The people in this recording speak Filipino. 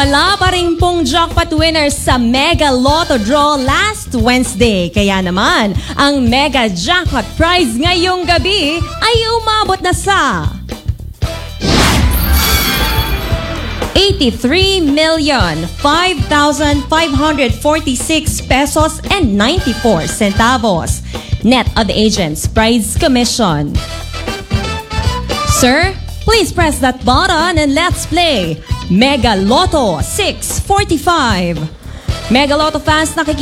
Wala pa rin pong jackpot winners sa Mega Lotto draw last Wednesday. Kaya naman, ang Mega Jackpot prize ngayong gabi ay umabot na sa 83,05,546 pesos and 94 centavos. Net of the agent's prize commission. Sir, please press that button and let's play Mega Lotto 645. Mega Lotto fans,